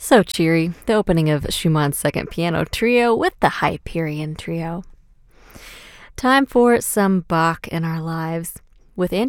So cheery, the opening of Schumann's Second Piano Trio with the Hyperion Trio. Time for some Bach in our lives with